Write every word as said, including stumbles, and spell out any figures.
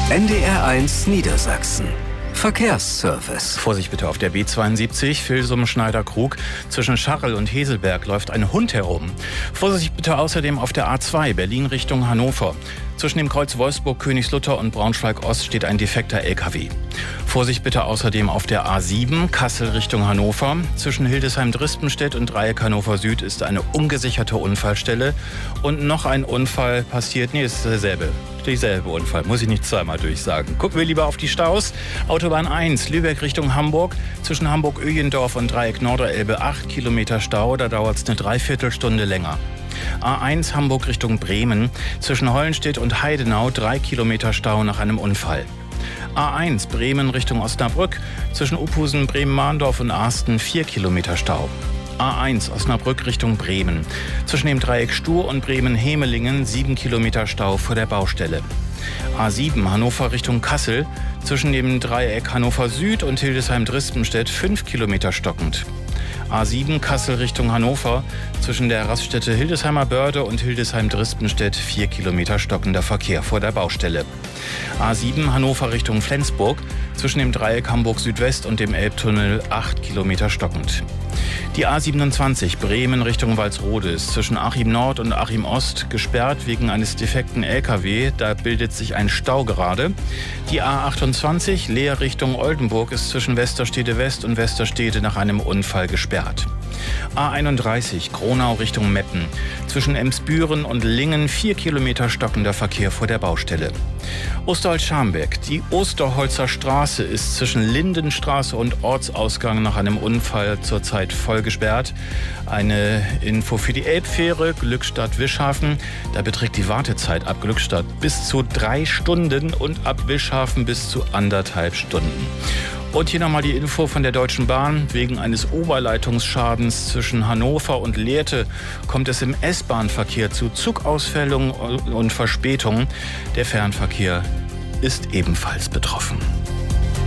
N D R eins Niedersachsen. Verkehrsservice. Vorsicht bitte auf der B zweiundsiebzig, Vilsum-Schneider-Krug. Zwischen Scharrel und Heselberg läuft ein Hund herum. Vorsicht bitte außerdem auf der A zwei, Berlin Richtung Hannover. Zwischen dem Kreuz Wolfsburg-Königslutter und Braunschweig-Ost steht ein defekter L K W. Vorsicht bitte außerdem auf der A sieben, Kassel Richtung Hannover. Zwischen Hildesheim-Drispenstedt und Dreieck Hannover Süd ist eine ungesicherte Unfallstelle. Und noch ein Unfall passiert, nee, ist derselbe. Dieselbe Unfall, muss ich nicht zweimal durchsagen. Gucken wir lieber auf die Staus. Autobahn eins, Lübeck Richtung Hamburg. Zwischen Hamburg-Öjendorf und Dreieck Norderelbe acht Kilometer Stau. Da dauert es eine Dreiviertelstunde länger. A eins, Hamburg Richtung Bremen. Zwischen Hollenstedt und Heidenau drei Kilometer Stau nach einem Unfall. A eins, Bremen Richtung Osnabrück. Zwischen Uphusen, Bremen-Mahndorf und Arsten vier Kilometer Stau. A eins, Osnabrück Richtung Bremen. Zwischen dem Dreieck Stur und Bremen-Hemelingen sieben Kilometer Stau vor der Baustelle. A sieben, Hannover Richtung Kassel. Zwischen dem Dreieck Hannover Süd und Hildesheim-Drispenstedt fünf Kilometer stockend. A sieben, Kassel Richtung Hannover. Zwischen der Raststätte Hildesheimer Börde und Hildesheim-Drispenstedt vier Kilometer stockender Verkehr vor der Baustelle. A sieben, Hannover Richtung Flensburg. Zwischen dem Dreieck Hamburg Südwest und dem Elbtunnel acht Kilometer stockend. Die A siebenundzwanzig, Bremen Richtung Walsrode, ist zwischen Achim Nord und Achim Ost gesperrt wegen eines defekten L K W. Da bildet sich ein Stau gerade. Die A achtundzwanzig, Leer Richtung Oldenburg, ist zwischen Westerstede West und Westerstede nach einem Unfall gesperrt. A einunddreißig, Kronau Richtung Meppen. Zwischen Emsbüren und Lingen vier Kilometer stockender Verkehr vor der Baustelle. Osterholz-Scharmbeck. Die Osterholzer Straße ist zwischen Lindenstraße und Ortsausgang nach einem Unfall zurzeit voll gesperrt. Eine Info für die Elbfähre Glückstadt-Wischhafen. Da beträgt die Wartezeit ab Glückstadt bis zu drei Stunden und ab Wischhafen bis zu anderthalb Stunden. Und hier nochmal die Info von der Deutschen Bahn. Wegen eines Oberleitungsschadens zwischen Hannover und Lehrte kommt es im S-Bahn-Verkehr zu Zugausfällen und Verspätungen. Der Fernverkehr ist ebenfalls betroffen.